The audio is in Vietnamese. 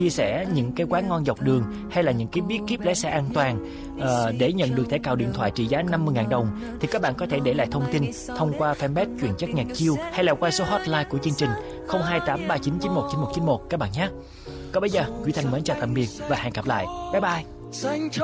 chia sẻ những cái quán ngon dọc đường hay là những cái bí kíp lái xe an toàn để nhận được thẻ cào điện thoại trị giá 50.000 đồng thì các bạn có thể để lại thông tin thông qua fanpage Chuyện Chất Nhạc Chill hay là qua số hotline của chương trình 0283991191 các bạn nhé. Còn bây giờ Duy Thanh mến chào tạm biệt và hẹn gặp lại. Bye bye.